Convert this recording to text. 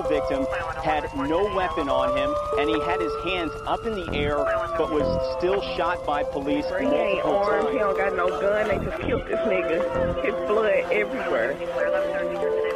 victim had no weapon on him, and he had his hands up in the air, but was still shot by police He ain't multiple armed. times. He don't got no gun. They just killed this nigga. His blood everywhere.